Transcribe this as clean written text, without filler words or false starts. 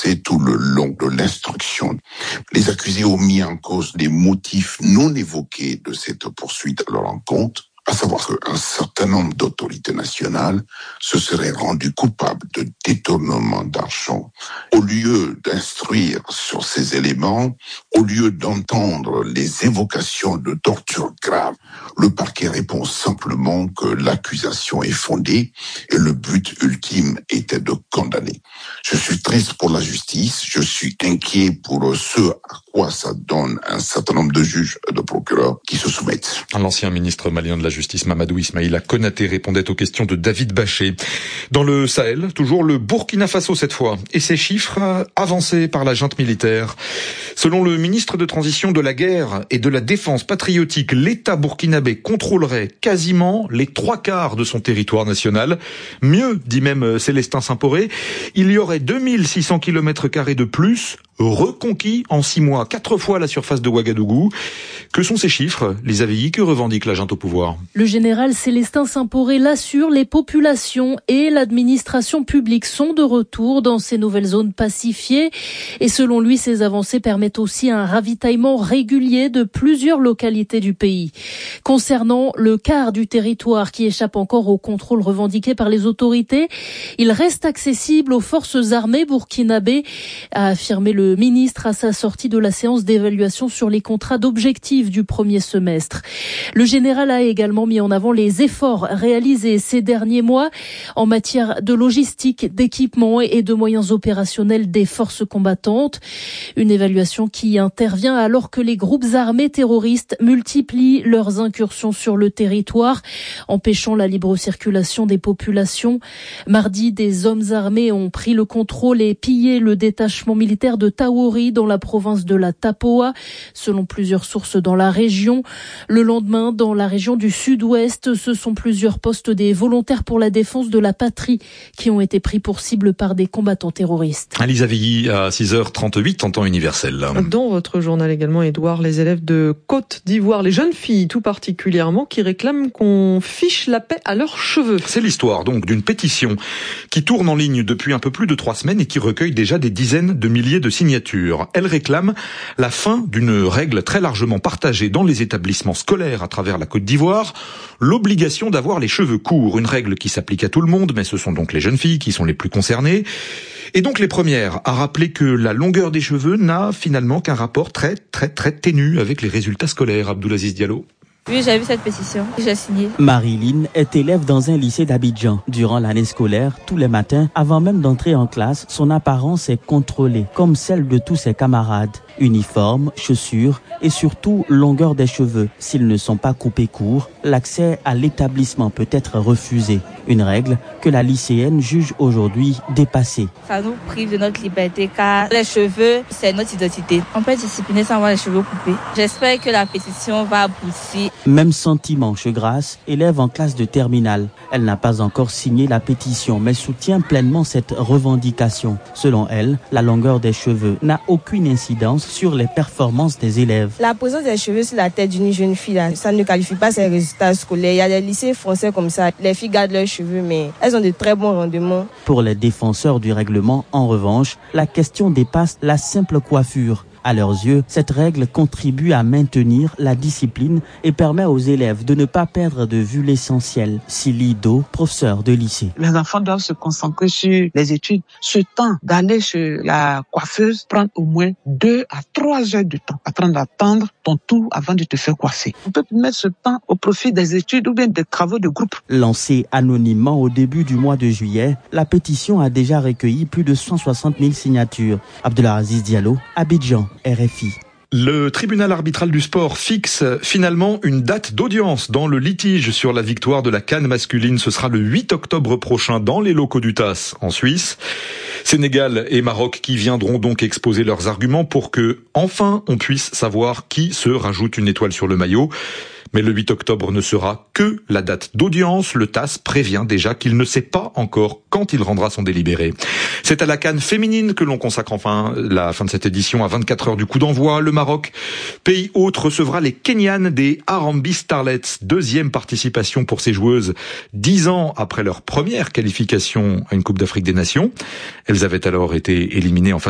avancé tout le long de l'instruction. Les accusés ont mis en cause les motifs non évoqués de cette poursuite à leur encontre, à savoir qu'un certain nombre d'autorités nationales se seraient rendues coupables de détournement d'argent. Au lieu d'instruire sur ces éléments, au lieu d'entendre les évocations de torture graves, le parquet répond simplement que l'accusation est fondée et le but ultime était de condamner. Je suis triste pour la justice, je suis inquiet pour ce à quoi ça donne un certain nombre de juges et de procureurs qui se soumettent. L'ancien ministre malien de la Justice Mamadou Ismaïla Konaté répondait aux questions de David Bachet. Dans le Sahel, toujours le Burkina Faso cette fois, et ses chiffres avancés par la junte militaire. Selon le ministre de Transition de la Guerre et de la Défense patriotique, l'État burkinabé contrôlerait quasiment les 3/4 de son territoire national. Mieux, dit même Célestin Saint-Poré, il y aurait 2600 km² de plus reconquis en 6 mois, 4 fois la surface de Ouagadougou. Que sont ces chiffres, Lisa Veilly, que revendique la junte au pouvoir? Le général Célestin Saint-Poré l'assure, les populations et l'administration publique sont de retour dans ces nouvelles zones pacifiées. Et selon lui, ces avancées permettent aussi un ravitaillement régulier de plusieurs localités du pays. Concernant le quart du territoire qui échappe encore au contrôle revendiqué par les autorités, il reste accessible aux forces armées burkinabées, a affirmé le ministre à sa sortie de la séance d'évaluation sur les contrats d'objectifs du premier semestre. Le général a également mis en avant les efforts réalisés ces derniers mois en matière de logistique, d'équipement et de moyens opérationnels des forces combattantes. Une évaluation qui intervient alors que les groupes armés terroristes multiplient leurs incursions sur le territoire, empêchant la libre circulation des populations. Mardi, des hommes armés ont pris le contrôle et pillé le détachement militaire de Taouri dans la province de la Tapoa, selon plusieurs sources dans la région. Le lendemain, dans la région du sud-ouest, ce sont plusieurs postes des volontaires pour la défense de la patrie qui ont été pris pour cible par des combattants terroristes. Lisa Veilly à 6h38 en temps universel. Dans votre journal également, Édouard, les élèves de Côte d'Ivoire, les jeunes filles tout particulièrement, qui réclament qu'on fiche la paix à leurs cheveux. C'est l'histoire donc d'une pétition qui tourne en ligne depuis un peu plus de 3 semaines et qui recueille déjà des dizaines de milliers de signatures. Elle réclame la fin d'une règle très largement partagée dans les établissements scolaires à travers la Côte d'Ivoire, l'obligation d'avoir les cheveux courts, une règle qui s'applique à tout le monde, mais ce sont donc les jeunes filles qui sont les plus concernées. Et donc les premières à rappeler que la longueur des cheveux n'a finalement qu'un rapport très ténu avec les résultats scolaires. Abdoulaziz Diallo. Oui, j'ai vu cette pétition, j'ai signé. Marilyn est élève dans un lycée d'Abidjan. Durant l'année scolaire, tous les matins, avant même d'entrer en classe, son apparence est contrôlée, comme celle de tous ses camarades. Uniforme, chaussures et surtout longueur des cheveux. S'ils ne sont pas coupés courts, l'accès à l'établissement peut être refusé. Une règle que la lycéenne juge aujourd'hui dépassée. Ça nous prive de notre liberté car les cheveux, c'est notre identité. On peut être discipliné sans avoir les cheveux coupés. J'espère que la pétition va aboutir. Même sentiment chez Grace, élève en classe de terminale. Elle n'a pas encore signé la pétition, mais soutient pleinement cette revendication. Selon elle, la longueur des cheveux n'a aucune incidence sur les performances des élèves. La présence des cheveux sur la tête d'une jeune fille, là, ça ne qualifie pas ses résultats scolaires. Il y a des lycées français comme ça. Les filles gardent leurs cheveux, mais elles ont de très bons rendements. Pour les défenseurs du règlement, en revanche, la question dépasse la simple coiffure. À leurs yeux, cette règle contribue à maintenir la discipline et permet aux élèves de ne pas perdre de vue l'essentiel. Sili Do, professeur de lycée. Les enfants doivent se concentrer sur les études. Ce temps d'aller chez la coiffeuse prend au moins 2 à 3 heures de temps afin d'attendre ton tour avant de te faire coiffer. On peut mettre ce temps au profit des études ou bien des travaux de groupe. Lancée anonymement au début du mois de juillet, la pétition a déjà recueilli plus de 160 000 signatures. Abdoulaziz Diallo, Abidjan, RFI. Le tribunal arbitral du sport fixe finalement une date d'audience dans le litige sur la victoire de la CAN masculine. Ce sera le 8 octobre prochain dans les locaux du TAS en Suisse. Sénégal et Maroc qui viendront donc exposer leurs arguments pour que, enfin, on puisse savoir qui se rajoute une étoile sur le maillot. Mais le 8 octobre ne sera que la date d'audience. Le TAS prévient déjà qu'il ne sait pas encore quand il rendra son délibéré. C'est à la CAN féminine que l'on consacre enfin la fin de cette édition à 24 heures du coup d'envoi. Le Maroc, pays hôte, recevra les Kenyanes des Harambee Starlets. 2e participation pour ces joueuses 10 ans après leur première qualification à une Coupe d'Afrique des Nations. Elles avaient alors été éliminées en phase